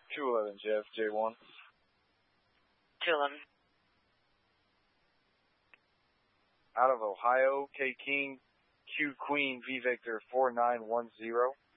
211 Jeff, J1. 211. Out of Ohio, K King, Q Queen, V Victor 4910.